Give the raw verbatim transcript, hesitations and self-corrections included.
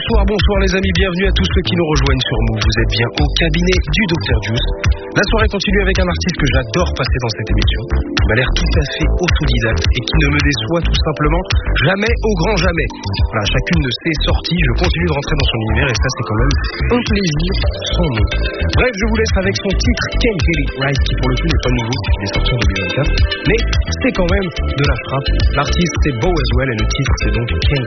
Bonsoir, bonsoir les amis, bienvenue à tous ceux qui nous rejoignent sur Move. Vous êtes bien au cabinet du docteur Juice. La soirée continue avec un artiste que j'adore passer dans cette émission, qui m'a l'air tout à fait autodidacte et qui ne me déçoit tout simplement jamais au grand jamais. Voilà, chacune de ces sorties, je continue de rentrer dans son univers et ça c'est quand même un plaisir sans nom. Bref, je vous laisse avec son titre Can't Get It Right, qui pour le coup n'est pas nouveau, il est sorti en deux mille vingt-quatre, mais c'est quand même de la frappe. L'artiste c'est Bow as well et le titre c'est donc Can't